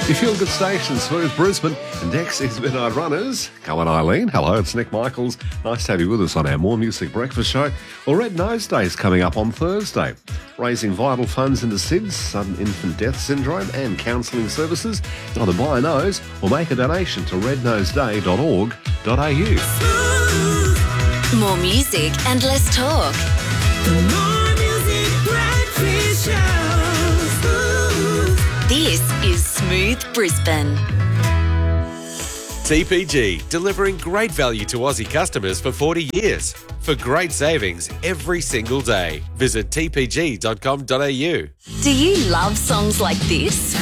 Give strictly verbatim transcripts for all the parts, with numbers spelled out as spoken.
Your Feel Good Station, Smooth Brisbane, and Dexy's Midnight Runners. Come on, Eileen. Hello, it's Nick Michaels. Nice to have you with us on our More Music Breakfast show. Well, Red Nose Day is coming up on Thursday. Raising vital funds into S I D S, sudden infant death syndrome, and counselling services. Either buy a nose or make a donation to red nose day dot org dot a u. More music and less talk. The More Music Breakfast Show. This is Smooth Brisbane. T P G, delivering great value to Aussie customers for forty years. For great savings every single day. Visit t p g dot com dot a u. Do you love songs like this?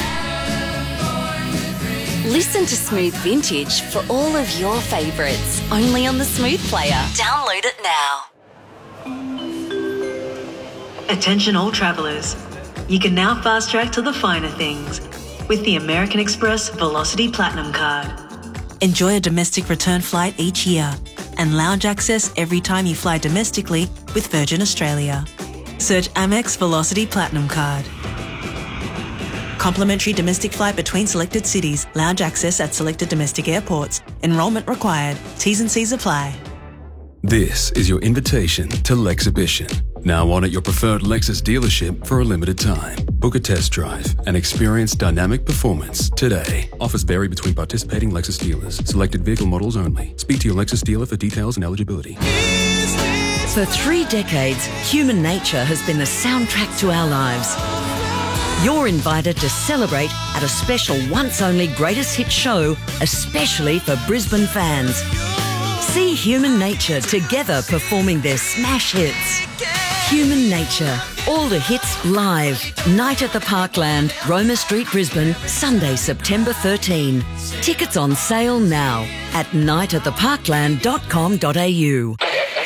Listen to Smooth Vintage for all of your favourites, only on the Smooth Player. Download it now. Attention all travellers. You can now fast track to the finer things with the American Express Velocity Platinum Card. Enjoy a domestic return flight each year and lounge access every time you fly domestically with Virgin Australia. Search Amex Velocity Platinum Card. Complimentary domestic flight between selected cities. Lounge access at selected domestic airports. Enrolment required. T's and C's apply. This is your invitation to Lexhibition. Now on at your preferred Lexus dealership for a limited time. Book a test drive and experience dynamic performance today. Offers vary between participating Lexus dealers. Selected vehicle models only. Speak to your Lexus dealer for details and eligibility. For three decades, human nature has been the soundtrack to our lives. You're invited to celebrate at a special once-only greatest hit show, especially for Brisbane fans. See Human Nature together performing their smash hits. Human Nature, all the hits live. Night at the Parkland, Roma Street, Brisbane, Sunday, September thirteenth. Tickets on sale now at night at the parkland dot com dot a u.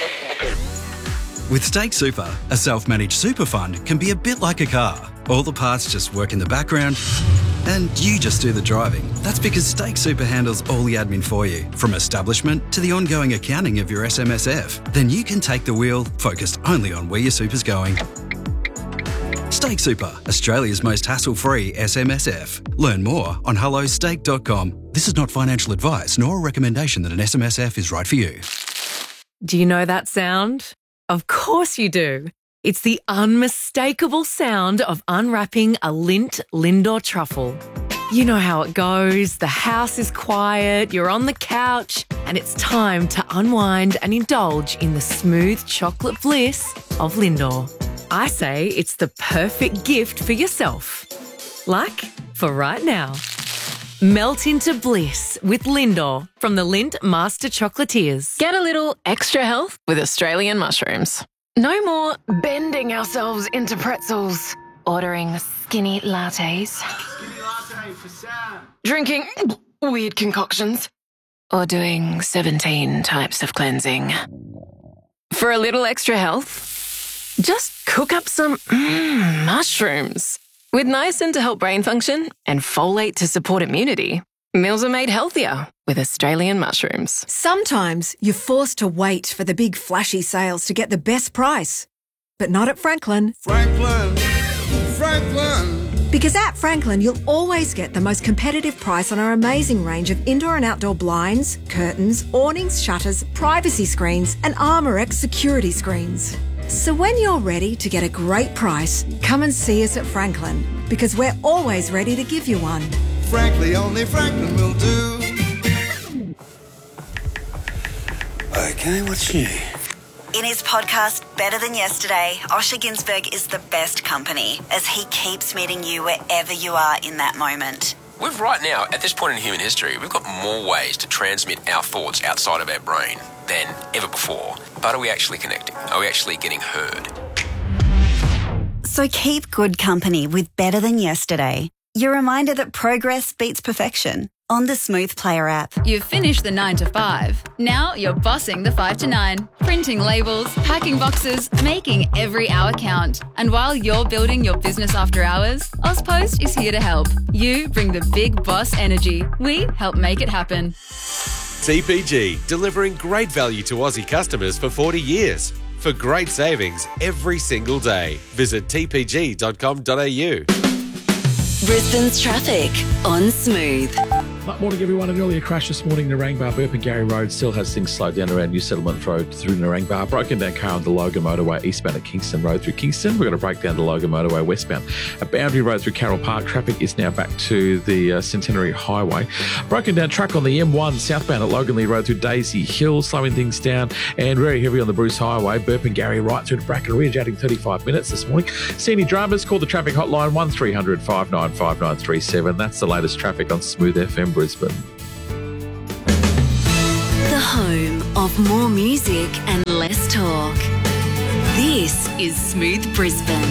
With Stake Super, a self-managed super fund can be a bit like a car. All the parts just work in the background and you just do the driving. That's because Stake Super handles all the admin for you, from establishment to the ongoing accounting of your S M S F. Then you can take the wheel, focused only on where your super's going. Stake Super, Australia's most hassle-free S M S F. Learn more on hello stake dot com. This is not financial advice nor a recommendation that an S M S F is right for you. Do you know that sound? Of course you do. It's the unmistakable sound of unwrapping a Lindt Lindor truffle. You know how it goes. The house is quiet, you're on the couch, and it's time to unwind and indulge in the smooth chocolate bliss of Lindor. I say it's the perfect gift for yourself. Like for right now. Melt into bliss with Lindor from the Lindt Master Chocolatiers. Get a little extra health with Australian mushrooms. No more bending ourselves into pretzels, ordering skinny lattes, skinny latte for Sam. Drinking weird concoctions, or doing seventeen types of cleansing. For a little extra health, just cook up some mm, mushrooms. With niacin to help brain function and folate to support immunity, meals are made healthier with Australian mushrooms. Sometimes you're forced to wait for the big flashy sales to get the best price. But not at Franklin. Franklin, Franklin. Because at Franklin, you'll always get the most competitive price on our amazing range of indoor and outdoor blinds, curtains, awnings, shutters, privacy screens, and Armorex security screens. So when you're ready to get a great price, come and see us at Franklin, because we're always ready to give you one. Frankly, only Franklin will do. Okay, what's new? In his podcast, Better Than Yesterday, Osher Günsberg is the best company as he keeps meeting you wherever you are in that moment. We've right now, at this point in human history, we've got more ways to transmit our thoughts outside of our brain than ever before. But are we actually connecting? Are we actually getting heard? So keep good company with Better Than Yesterday. You're reminded that progress beats perfection on the Smooth Player app. You've finished the nine to five. Now you're bossing the five to nine. Printing labels, packing boxes, making every hour count. And while you're building your business after hours, AusPost is here to help. You bring the big boss energy. We help make it happen. T P G, delivering great value to Aussie customers for forty years. For great savings every single day. Visit t p g dot com dot a u. Brisbane's traffic on Smooth. Morning, everyone. An earlier crash this morning, Narangba, Burpin Gary Road still has things slowed down around New Settlement Road through Narangba. Broken down car on the Logan Motorway eastbound at Kingston Road through Kingston. We're going to break down the Logan Motorway westbound. At Boundary Road through Carroll Park, traffic is now back to the uh, Centenary Highway. Broken down truck on the M one southbound at Logan Lee Road through Daisy Hill, slowing things down, and very heavy on the Bruce Highway, Burpin Gary right through to Bracken Ridge, adding thirty-five minutes this morning. See any dramas? Call the traffic hotline one three hundred, five nine five nine three seven. That's the latest traffic on Smooth F M Brisbane. The home of more music and less talk. This is Smooth Brisbane.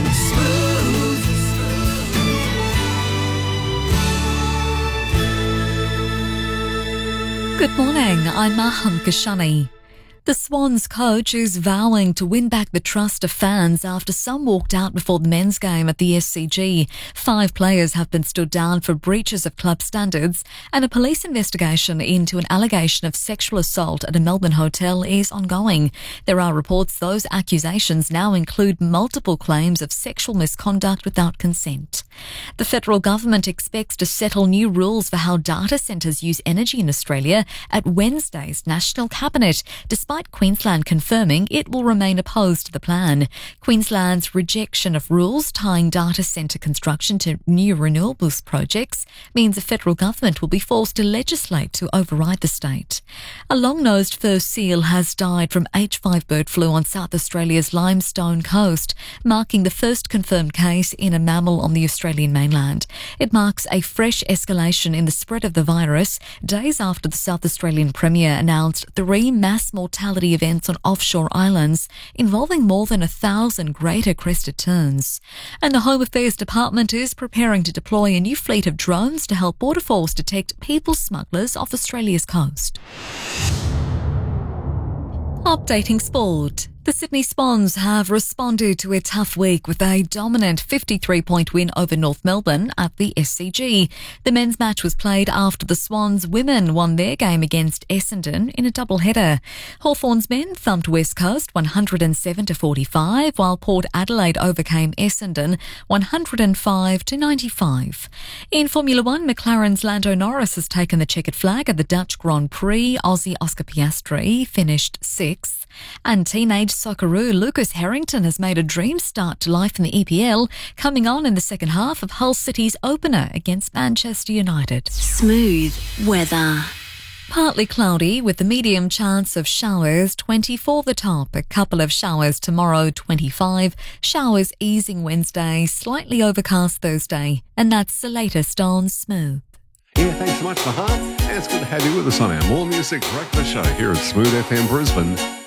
Good morning, I'm Maham Kashani. The Swans coach is vowing to win back the trust of fans after some walked out before the men's game at the S C G. Five players have been stood down for breaches of club standards, and a police investigation into an allegation of sexual assault at a Melbourne hotel is ongoing. There are reports those accusations now include multiple claims of sexual misconduct without consent. The federal government expects to settle new rules for how data centres use energy in Australia at Wednesday's National Cabinet, despite Queensland confirming it will remain opposed to the plan. Queensland's rejection of rules tying data centre construction to new renewables projects means the federal government will be forced to legislate to override the state. A long-nosed fur seal has died from H five bird flu on South Australia's Limestone coast, marking the first confirmed case in a mammal on the Australian mainland. It marks a fresh escalation in the spread of the virus, days after the South Australian Premier announced three mass mortality events on offshore islands involving more than a thousand greater crested terns. And the Home Affairs Department is preparing to deploy a new fleet of drones to help Border Force detect people smugglers off Australia's coast. Updating sport. The Sydney Swans have responded to a tough week with a dominant fifty-three point win over North Melbourne at the S C G. The men's match was played after the Swans women won their game against Essendon in a doubleheader. Hawthorn's men thumped West Coast one hundred seven to forty-five, while Port Adelaide overcame Essendon one hundred five to ninety-five. In Formula One, McLaren's Lando Norris has taken the checkered flag at the Dutch Grand Prix. Aussie Oscar Piastri finished sixth. And teenage Socceroo Lucas Harrington has made a dream start to life in the E P L, coming on in the second half of Hull City's opener against Manchester United. Smooth weather. Partly cloudy with a medium chance of showers, twenty-four the top. A couple of showers tomorrow, twenty-five. Showers easing Wednesday, slightly overcast Thursday. And that's the latest on Smooth. Yeah, thanks so much, Maham. And it's good to have you with us on our More Music Breakfast Show here at Smooth F M Brisbane.